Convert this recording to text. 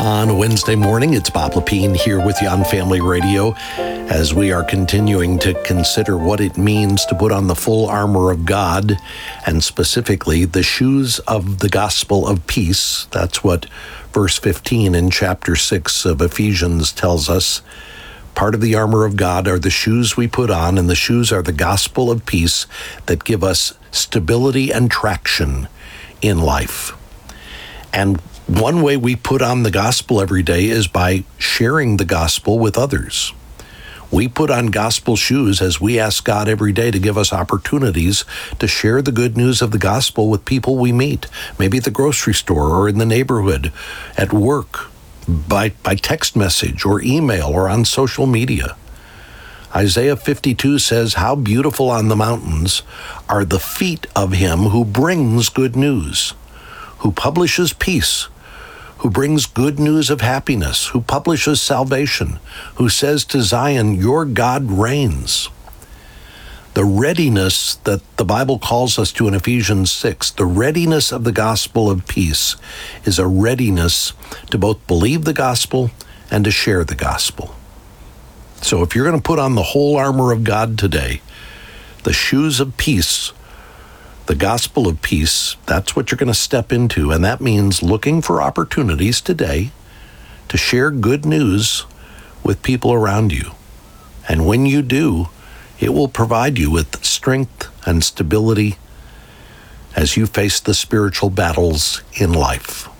on a Wednesday morning. It's Bob Lepine here with you on Family Radio as we are continuing to consider what it means to put on the full armor of God and specifically the shoes of the gospel of peace. That's what verse 15 in chapter 6 of Ephesians tells us. Part of the armor of God are the shoes we put on, and the shoes are the gospel of peace that give us stability and traction in life. And one way we put on the gospel every day is by sharing the gospel with others. We put on gospel shoes as we ask God every day to give us opportunities to share the good news of the gospel with people we meet, maybe at the grocery store or in the neighborhood, at work, by text message or email or on social media. Isaiah 52 says, "How beautiful on the mountains are the feet of him who brings good news, who publishes peace, who brings good news of happiness, who publishes salvation, who says to Zion, your God reigns." The readiness that the Bible calls us to in Ephesians 6, the readiness of the gospel of peace, is a readiness to both believe the gospel and to share the gospel. So if you're going to put on the whole armor of God today, the shoes of peace, the gospel of peace, that's what you're going to step into. And that means looking for opportunities today to share good news with people around you. And when you do, it will provide you with strength and stability as you face the spiritual battles in life.